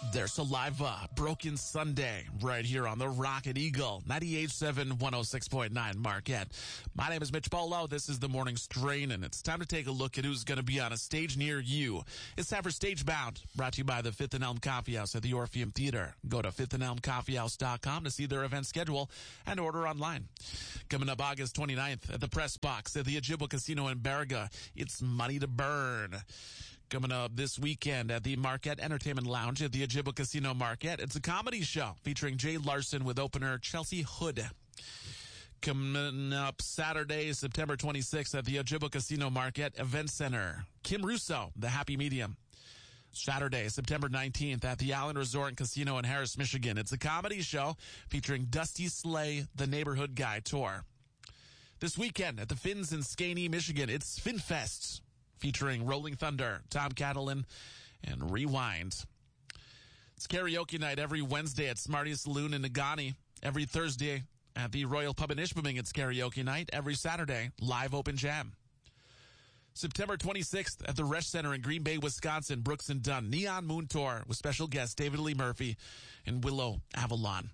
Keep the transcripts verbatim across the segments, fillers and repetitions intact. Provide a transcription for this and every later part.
There's Saliva, Broken Sunday, right here on the Rocket Eagle, ninety-eight point seven, one oh six point nine Marquette. My name is Mitch Polo. This is the Morning Strain, and it's time to take a look at who's going to be on a stage near you. It's time for Stage Bound, brought to you by the Fifth and Elm Coffee House at the Orpheum Theater. Go to fifth and elm coffee house dot com to see their event schedule and order online. Coming up August twenty-ninth at the Press Box at the Ojibwa Casino in Baraga, it's Money to Burn. Coming up this weekend at the Marquette Entertainment Lounge at the Ojibwa Casino Marquette, it's a comedy show featuring Jay Larson with opener Chelsea Hood. Coming up Saturday, September twenty-sixth at the Ojibwa Casino Marquette Event Center, Kim Russo, The Happy Medium. Saturday, September nineteenth at the Allen Resort and Casino in Harris, Michigan. It's a comedy show featuring Dusty Slay, The Neighborhood Guy Tour. This weekend at the Fins in Skaney, Michigan, it's FinFest, featuring Rolling Thunder, Tom Catalan, and Rewind. It's karaoke night every Wednesday at Smarties Saloon in Nagani. Every Thursday at the Royal Pub in Ishpeming, it's karaoke night. Every Saturday, live open jam. September twenty-sixth at the Resch Center in Green Bay, Wisconsin, Brooks and Dunn, Neon Moon Tour with special guests David Lee Murphy and Willow Avalon.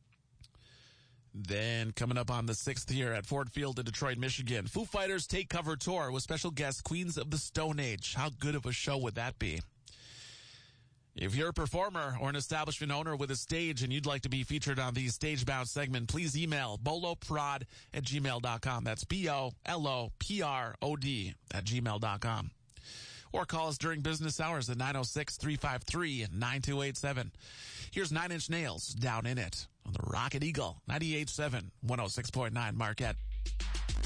Then coming up on the sixth here at Ford Field in Detroit, Michigan, Foo Fighters Take Cover Tour with special guests Queens of the Stone Age. How good of a show would that be? If you're a performer or an establishment owner with a stage and you'd like to be featured on the Stage Bound segment, please email boloprod at gmail dot com. That's B O L O P R O D at gmail dot com. Or call us during business hours at nine oh six, three five three, nine two eight seven. Here's Nine Inch Nails, Down in It, on the Rocket Eagle, ninety-eight point seven, one oh six point nine Marquette.